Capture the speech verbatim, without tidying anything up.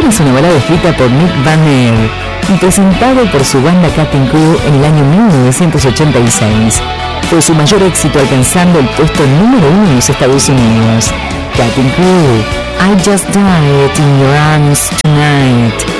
es una balada escrita por Nick Van Eyre y presentado por su banda Cutting Crew en el año mil novecientos ochenta y seis. Fue su mayor éxito, alcanzando el puesto número uno en los Estados Unidos. Cutting Crew, I Just Died in Your Arms Tonight.